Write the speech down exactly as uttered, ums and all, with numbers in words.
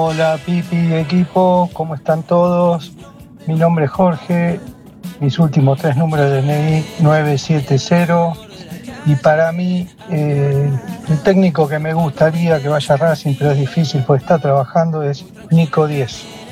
Hola Pipi, equipo, ¿cómo están todos? Mi nombre es Jorge, mis últimos tres números de D N I nueve siete cero y para mí eh, el técnico que me gustaría que vaya a Racing, pero es difícil porque está trabajando, es Nico diez.